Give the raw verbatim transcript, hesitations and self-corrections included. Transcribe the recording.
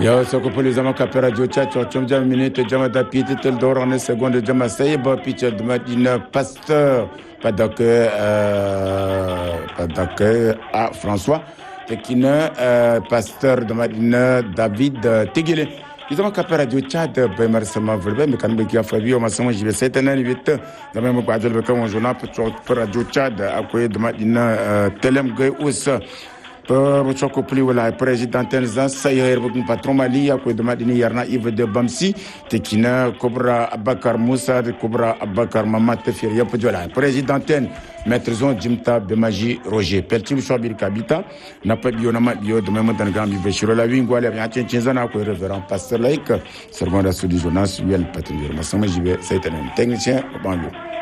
Yo soko poli zama kapera jocha chochom jam minute jama da piti tel dorane seconde jama sayba pitcher de madina pasteur padak euh padak à François tekina pasteur de madina David Tegele izama kapera jocha de bemar sama verbe me kan be kia fabio masama jibe setana ni vite da même ba jol be kan jona para jocha de akoy de madina telem gay us pour choko pli wala président Elzan sayer bu patron Mali ya ko de madini yarna Yves de Bamsi tekina Kobra Abakar Moussa de Kobra Abakar Mamat Tefir ya pojola président maître Zon Jimta Bemaji Roger Peltim Chobir Kabita na pa biona ma bio de même dans gambi Beshiro la wingo ala ya chinzana ko révérend pasteur laïque servant de solution national patron masama jibe c'est un technicien banlieue.